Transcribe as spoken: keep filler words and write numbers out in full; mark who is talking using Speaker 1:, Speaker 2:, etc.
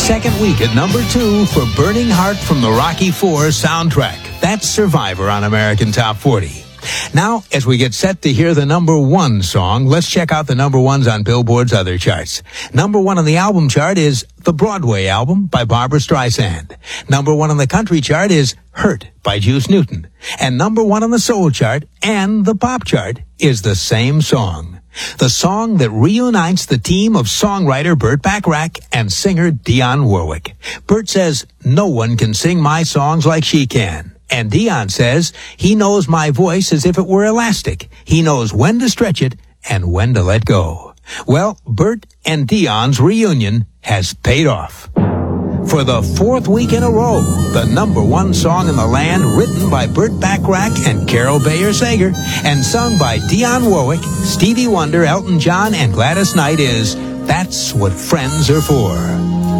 Speaker 1: second week at number two for Burning Heart from the Rocky Four soundtrack. That's Survivor on American Top forty. Now, as we get set to hear the number one song, let's check out the number ones on Billboard's other charts. Number one on the album chart is The Broadway Album by Barbra Streisand. Number one on the country chart is Hurt by Juice Newton. And number one on the soul chart and the pop chart is the same song. The song that reunites the team of songwriter Burt Bacharach and singer Dionne Warwick. Burt says, "No one can sing my songs like she can." And Dionne says, "He knows my voice as if it were elastic. He knows when to stretch it and when to let go." Well, Burt and Dionne's reunion has paid off. For the fourth week in a row, the number one song in the land, written by Burt Bacharach and Carol Bayer Sager, and sung by Dionne Warwick, Stevie Wonder, Elton John, and Gladys Knight, is That's What Friends Are For.